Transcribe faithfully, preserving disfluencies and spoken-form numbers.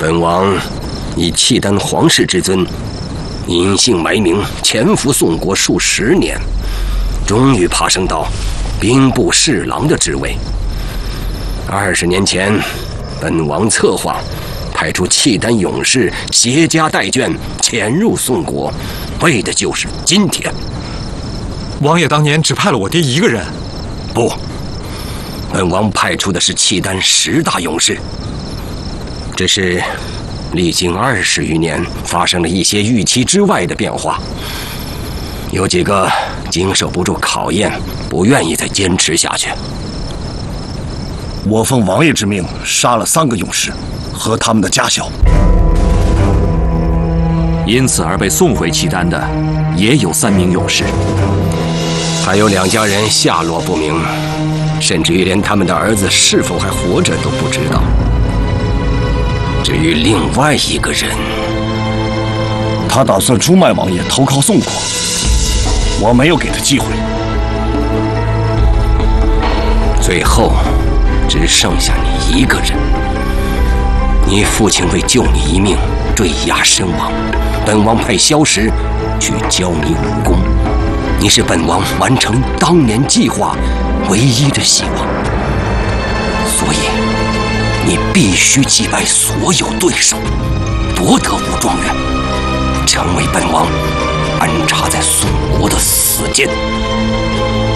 本王以契丹皇室之尊，隐姓埋名，潜伏宋国数十年，终于爬升到兵部侍郎的职位。二十年前，本王策划派出契丹勇士携家带眷潜入宋国，为的就是今天。 王爷当年只派了我爹一个人。 不，本王派出的是契丹十大勇士。只是历经二十余年，发生了一些预期之外的变化，有几个经受不住考验，不愿意再坚持下去。 我奉王爷之命杀了三个勇士和他们的家小， 因此而被送回契丹的也有三名勇士， 还有两家人下落不明，甚至于连他们的儿子是否还活着都不知道。至于另外一个人， 他打算出卖王爷，投靠宋国，我没有给他机会。 最后只剩下你一个人。你父亲为救你一命，坠崖身亡，本王派萧石去教你武功，你是本王完成当年计划唯一的希望，所以你必须击败所有对手，夺得武状元，成为本王安插在宋国的死剑。